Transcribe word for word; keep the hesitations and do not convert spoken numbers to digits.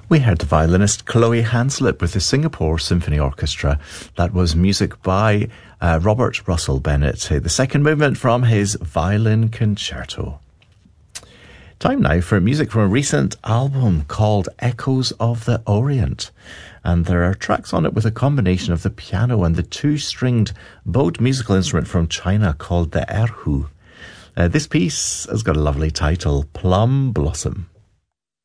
We heard the violinist Chloe Hanslip with the Singapore Symphony Orchestra. That was music by uh, Robert Russell Bennett, the second movement from his violin concerto. Time now for music from a recent album called Echoes of the Orient. And there are tracks on it with a combination of the piano and the two-stringed bowed musical instrument from China called the erhu. Uh, this piece has got a lovely title, Plum Blossom.